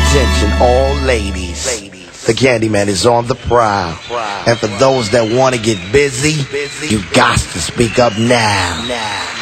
Attention all ladies, the Candyman is on the prowl. And for those that want to get busy, you got to speak up now.